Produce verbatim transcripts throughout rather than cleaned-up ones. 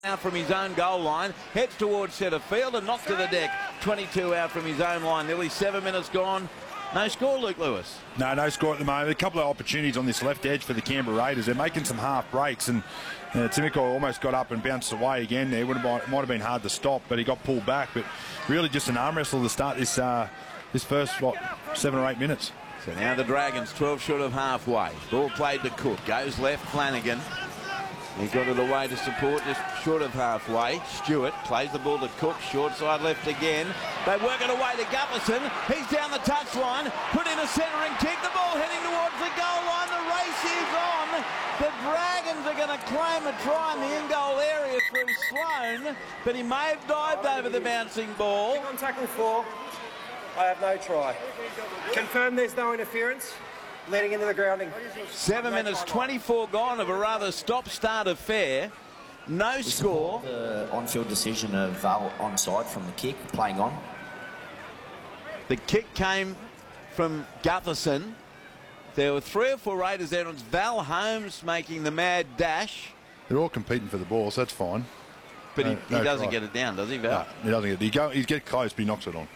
Out from his own goal line, heads towards centre field and knocked to the deck. twenty-two out from his own line, nearly seven minutes gone. No score, Luke Lewis. No, no score at the moment. A couple of opportunities on this left edge for the Canberra Raiders. They're making some half breaks, and uh, Timoko almost got up and bounced away again there. Would have, might have been hard to stop, but he got pulled back. But really just an arm wrestle to start this uh, this first, what, seven or eight minutes. So now the Dragons twelve short of halfway. Ball played to Cook. Goes left, Flanagan. He got it away to support, just short of halfway. Stewart plays the ball to Cook, short side left again. They work it away to Gutherson. He's down the touchline, put in a centering kick. The ball heading towards the goal line. The race is on. The Dragons are going to claim a try in the in-goal area through Sloan, but he may have dived over the bouncing ball. On tackle four, I have no try. Confirm there's no interference. Leading into the grounding. Seven minutes twenty-four gone of a rather stop-start affair. No we score. The on-field decision of Val onside from the kick, playing on. The kick came from Gutherson. There were three or four Raiders there. It was Val Holmes making the mad dash. They're all competing for the ball, so that's fine. But no, he, he no doesn't try. get it down, does he, Val? No, he doesn't get it. He, go, he gets close, but he knocks it on.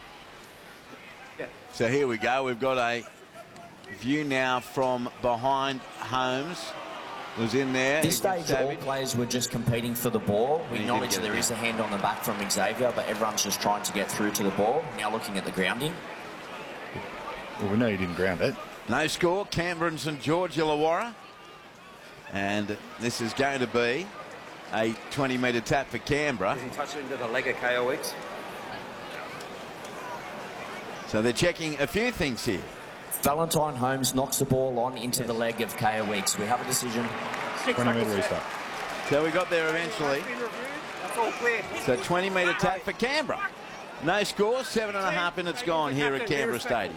So here we go. We've got a view now from behind. Holmes was in there. This stage, all players were just competing for the ball. We He acknowledge did get there it is a down. hand on the back from Xavier, but everyone's just trying to get through to the ball. Now looking at the grounding. Well, we know he didn't ground it. No score. Canberra and St George Illawarra. And this is going to be a twenty metre tap for Canberra. He touched it into the leg of K O X. So they're checking a few things here. Valentine Holmes knocks the ball on into the leg of K O X. We have a decision. twenty metre restart. So we got there eventually. That's all clear. So twenty metre tap for Canberra. No score, seven and a half minutes gone here at Canberra Stadium.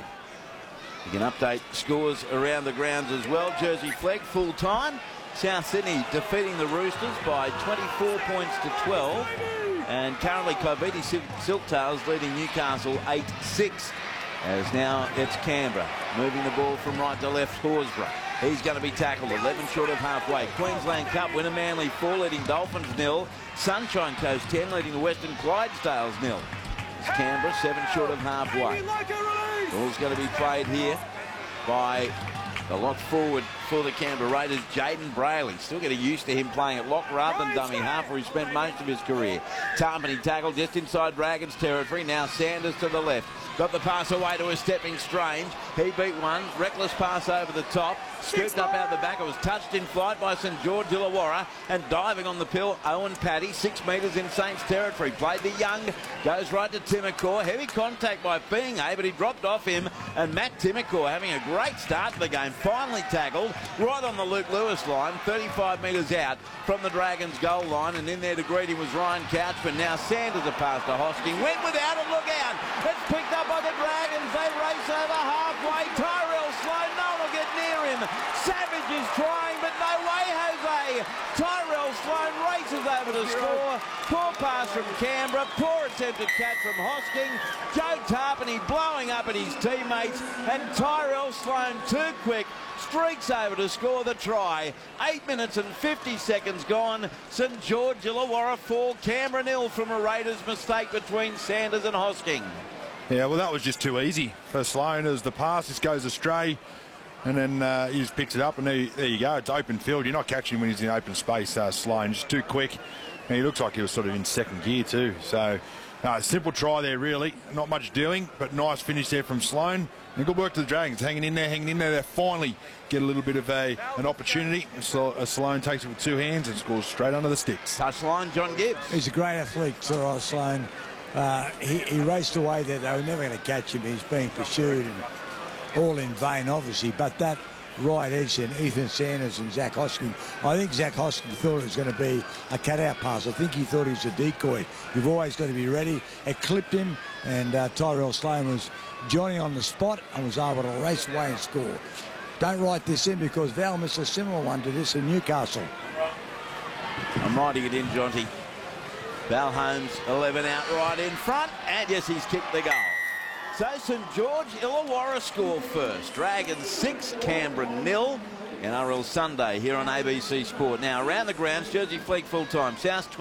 You can update scores around the grounds as well. Jersey Flegg full time. South Sydney defeating the Roosters by twenty-four points to twelve. And currently Coviti Silktails leading Newcastle eight six. As now it's Canberra moving the ball from right to left. Horsburgh, he's going to be tackled. eleven short of halfway. Queensland Cup winner Manly four leading Dolphins nil. Sunshine Coast ten leading the Western Clydesdales nil. It's Canberra seven short of halfway. Ball's going to be played here by the lock forward for the Canberra Raiders, Jaden Brayley. Still getting used to him playing at lock rather than dummy half, where he spent most of his career. Tarpany tackled just inside Dragons territory. Now Sanders to the left. Got the pass away to a stepping Strange. He beat one. Reckless pass over the top. Scooped up out the back. It was touched in flight by St George Illawarra. And diving on the pill, Owen Paddy. Six metres in Saints territory. Played to Young. Goes right to Timokor. Heavy contact by Pingai, but he dropped off him. And Matt Timokor having a great start to the game. Finally tackled right on the Luke Lewis line. thirty-five metres out from the Dragons goal line. And in there to greet him was Ryan Couch. But now Sanders a pass to Hosking. Went without it. Look out. It's picked up by the Dragons. They race over halfway. Tyrell Sloan, no one will get near him. Savage is trying, but no way, Jose. Tyrell Sloan races over to score. Poor pass from Canberra. Poor attempted catch from Hosking. Joe Tarpany blowing up at his teammates. And Tyrell Sloan, too quick, streaks over to score the try. Eight minutes and fifty seconds gone. St George Illawarra four, Canberra nil from a Raiders mistake between Sanders and Hosking. Yeah, well, that was just too easy for Sloan as the pass just goes astray, and then uh, he just picks it up, and there, there you go. It's open field. You're not catching him when he's in open space. Uh, Sloan just too quick, and he looks like he was sort of in second gear too. So, uh, simple try there, really. Not much doing, but nice finish there from Sloan. And good work to the Dragons, hanging in there, hanging in there. They finally get a little bit of a an opportunity. So, uh, Sloan takes it with two hands and scores straight under the sticks. Touchline, John Gibbs. He's a great athlete, Tyrell Sloan. Uh, he, he raced away there. They were never going to catch him. He's being pursued, and all in vain, obviously. But that right edge then, Ethan Sanders and Zach Hosking. I think Zach Hosking thought it was going to be a cutout pass. I think he thought he was a decoy. You've always got to be ready. It clipped him, and uh, Tyrell Sloan was Johnny on the spot and was able to race away and score. Don't write this in because Val missed a similar one to this in Newcastle. I'm writing it in, Jonty. Val Holmes, eleven out right in front, and yes, he's kicked the goal. So St George Illawarra score first. Dragons six, Canberra nil. N R L Sunday here on A B C Sport. Now around the grounds, Jersey Flegg full time. South